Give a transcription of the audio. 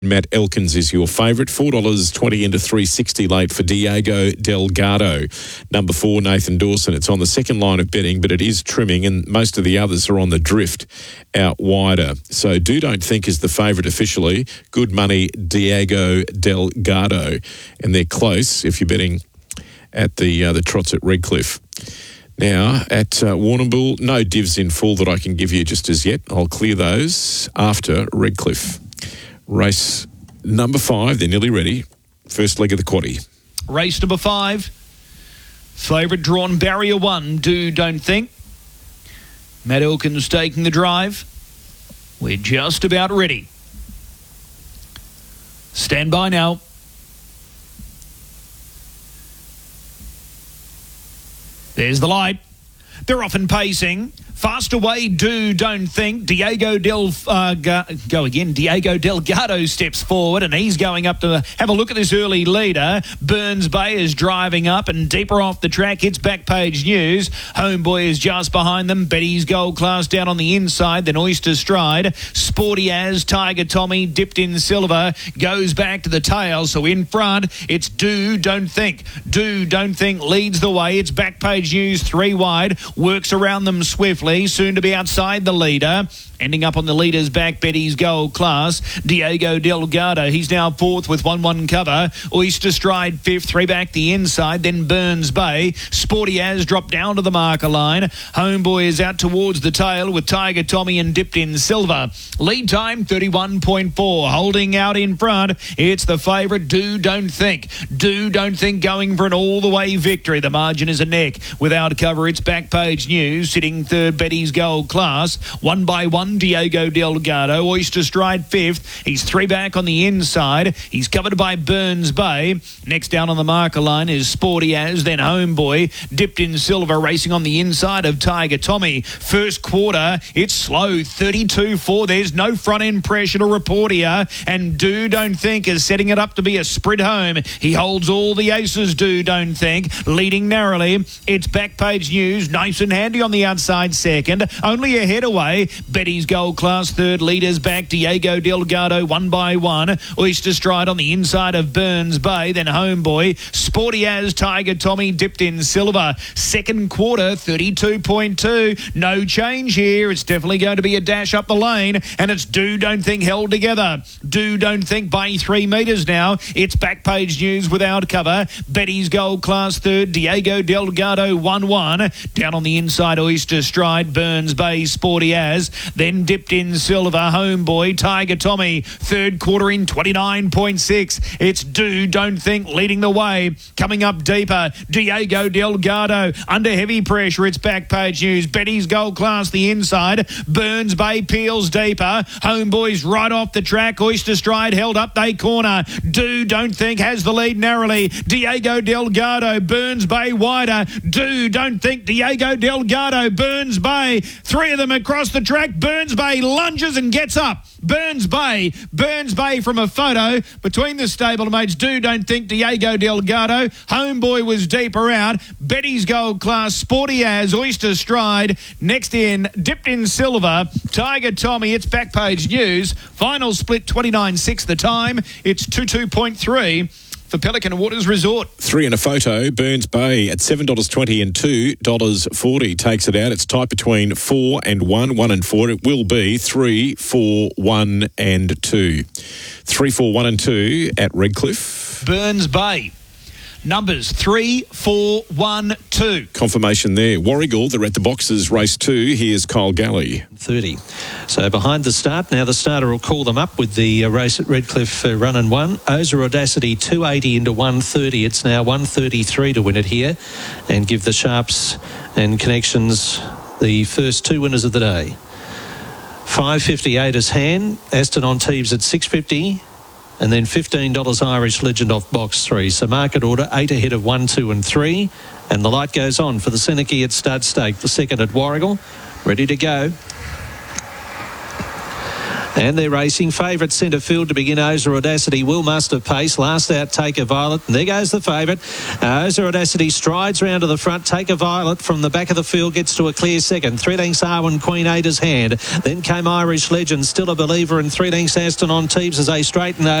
Matt Elkins is your favourite. $4.20 into $3.60 late for Diego Delgado. Number 4, Nathan Dawson. It's on the second line of betting, but it is trimming, and most of the others are on the drift out wider. So Don't Think is the favourite officially. Good money, Diego Delgado. And they're close if you're betting at the trots at Redcliffe. Now, at Warrnambool, no divs in full that I can give you just as yet. I'll clear those after Redcliffe. Race number 5, they're nearly ready. First leg of the quaddie. Race number 5. Favourite drawn, barrier 1, Don't Think. Matt Elkins taking the drive. We're just about ready. Stand by now. There's the light. They're off and pacing. Fast away, Don't Think. Diego Delgado steps forward, and he's going up to have a look at this early leader. Burns Bay is driving up, and deeper off the track, it's Backpage News. Homeboy is just behind them. Betty's Gold Class down on the inside, then Oyster Stride. Sporty As, Tiger Tommy, dipped in silver, goes back to the tail. So in front, it's Don't Think. Don't Think leads the way. It's Backpage News 3 wide, works around them swiftly. Soon to be outside the leader. Ending up on the leader's back, Betty's Gold Class. Diego Delgado, he's now 4th with 1-1 cover. Oyster Stride 5th, 3 back the inside. Then Burns Bay. Sporty As dropped down to the marker line. Homeboy is out towards the tail with Tiger Tommy and dipped in silver. Lead time 31.4. Holding out in front, it's the favourite Don't Think. Don't Think going for an all-the-way victory. The margin is a neck. Without cover, it's Backpage News. Sitting 3rd, Betty's Gold Class. 1 by 1, Diego Delgado. Oyster Stride 5th. He's 3 back on the inside. He's covered by Burns Bay. Next down on the marker line is Sporty As, then Homeboy. Dipped in silver, racing on the inside of Tiger Tommy. First quarter, it's slow, 32.4. There's no front end pressure to report here. And Don't Think is setting it up to be a sprint home. He holds all the aces, Don't Think. Leading narrowly, it's Backpage News. Nice and handy on the outside second. Only a head away. Betty's Gold Class 3rd. Leaders back. Diego Delgado 1 by 1. Oyster Stride on the inside of Burns Bay. Then Homeboy. Sporty As, Tiger Tommy dipped in silver. Second quarter 32.2. No change here. It's definitely going to be a dash up the lane. And it's Don't Think held together. Don't Think by 3 metres now. It's Backpage News without cover. Betty's Gold Class 3rd. Diego Delgado 1-1. Down on the inside, Oyster Stride, Burns Bay, Sporty As. Then dipped in silver, Homeboy, Tiger Tommy. Third quarter in 29.6. It's Don't Think leading the way. Coming up deeper, Diego Delgado under heavy pressure. It's Backpage News. Betty's Gold Class the inside. Burns Bay peels deeper. Homeboy's right off the track. Oyster Stride held up. They corner. Don't Think has the lead narrowly. Diego Delgado, Burns Bay wider. Don't Think, Diego Delgado, Burns Bay. 3 of them across the track. Burns Bay lunges and gets up. Burns Bay from a photo between the stablemates. Don't Think, Diego Delgado. Homeboy was deeper out. Betty's Gold Class, Sporty As, Oyster Stride. Next in, dipped in silver, Tiger Tommy. It's Backpage News. Final split 29.6 the time. It's 22.3 for Pelican Waters Resort. 3 and a photo. Burns Bay at $7.20 and $2.40 takes it out. It's tight between 4 and 1, 1 and 4. It will be 3, 4, 1 and 2. 3, 4, 1 and 2 at Redcliffe. Burns Bay. Numbers 3, 4, 1, 2. Confirmation there. Warragul, they're at the boxes, race 2. Here's Kyle Galley. 30. So behind the start, now the starter will call them up with the race at Redcliffe run and 1. Oza Audacity 280 into 130. It's now 133 to win it here and give the Sharps and Connections the first 2 winners of the day. 5.58 is Han. Aston on Teves at 6.50. And then $15 Irish Legend off box 3. So market order 8 ahead of 1, 2 and 3. And the light goes on for the Seneca at Stud Stake. The second at Warragul. Ready to go. And they're racing. Favourite centre field to begin. Oza Audacity will muster pace. Last out, Take a Violet. And there goes the favourite. Oza Audacity strides round to the front. Take a Violet from the back of the field gets to a clear second. 3 lengths Arwen Queen Ada's Hand. Then came Irish Legend. Still a believer in 3 lengths Aston on Teebs as they straighten